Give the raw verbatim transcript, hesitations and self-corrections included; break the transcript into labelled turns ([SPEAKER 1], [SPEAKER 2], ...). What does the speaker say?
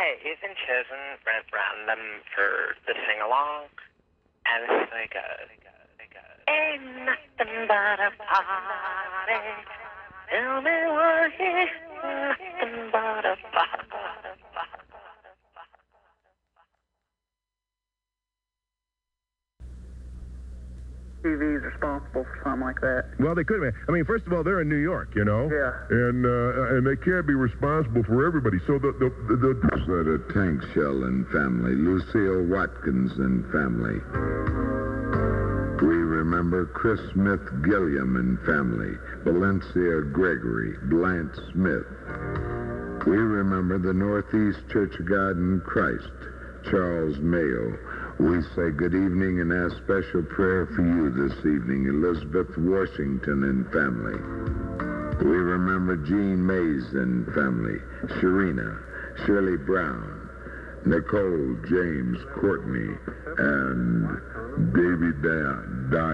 [SPEAKER 1] Hey, Ethan Chisholm went random for the sing-along, and this is like a, ain't nothing but a party. Tell me what is nothing but a party.
[SPEAKER 2] T V's responsible for something like that.
[SPEAKER 3] Well, they could be. I mean, first of all, they're in New York, you know?
[SPEAKER 2] Yeah.
[SPEAKER 3] And uh, and they can't be responsible for everybody. So the... the, the, the
[SPEAKER 4] Rosetta Tankshell and family. Lucille Watkins and family. We remember Chris Smith Gilliam and family. Valencia Gregory. Blanche Smith. We remember the Northeast Church of God in Christ. Charles Mayo. We say good evening and ask special prayer for you this evening, Elizabeth Washington and family. We remember Jean Mays and family, Sharina, Shirley Brown, Nicole, James, Courtney, and David Dye.